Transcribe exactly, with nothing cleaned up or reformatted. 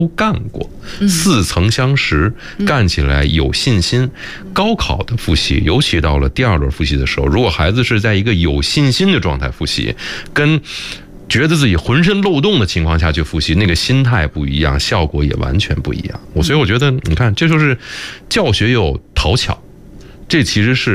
都干过，似曾相识，干起来有信心。高考的复习，尤其到了第二轮复习的时候，如果孩子是在一个有信心的状态复习，跟觉得自己浑身漏洞的情况下去复习，那个心态不一样，效果也完全不一样。我所以我觉得，你看，这就是教学有讨巧，这其实是